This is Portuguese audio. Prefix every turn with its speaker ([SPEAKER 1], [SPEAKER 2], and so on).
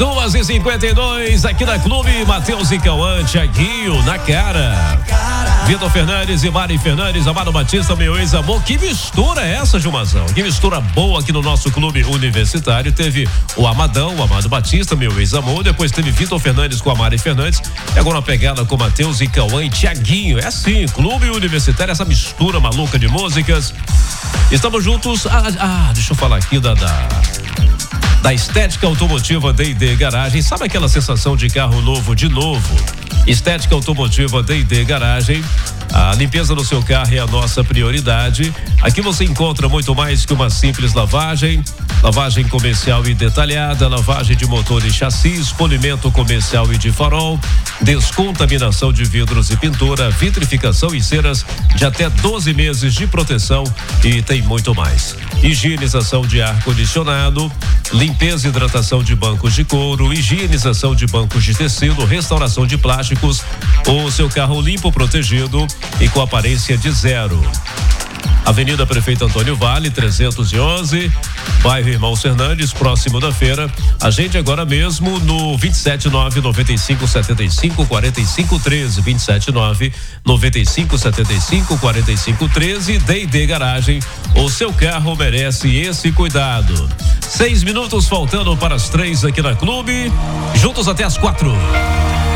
[SPEAKER 1] 2h52 aqui na Clube. Matheus e Cauã, Thiaguinho na cara. Vitor Fernandes e Mari Fernandes, Amado Batista, meu ex-amor. Que mistura é essa, Gilmazão? Que mistura boa aqui no nosso clube universitário. Teve o Amadão, o Amado Batista, meu ex-amor. Depois teve Vitor Fernandes com a Mari Fernandes. E agora uma pegada com Matheus e Cauã e Thiaguinho. É assim, clube universitário, essa mistura maluca de músicas. Estamos juntos. Deixa eu falar aqui da Estética Automotiva D&D Garagem. Sabe aquela sensação de carro novo de novo? Estética Automotiva D&D Garagem. A limpeza do seu carro é a nossa prioridade. Aqui você encontra muito mais que uma simples lavagem. Lavagem comercial e detalhada, lavagem de motor e chassis, polimento comercial e de farol, descontaminação de vidros e pintura, vitrificação e ceras de até 12 meses de proteção e tem muito mais. Higienização de ar-condicionado, limpeza e hidratação de bancos de couro, higienização de bancos de tecido, restauração de plásticos, o seu carro limpo, protegido e com aparência de zero. Avenida Prefeito Antônio Vale, 311, bairro Irmãos Fernandes, próximo da feira. Agende agora mesmo no 279-9575-4513, 279-9575-4513. D&D Garagem, o seu carro merece esse cuidado. 6 minutos faltando para as 3 aqui na Clube, juntos até as 4.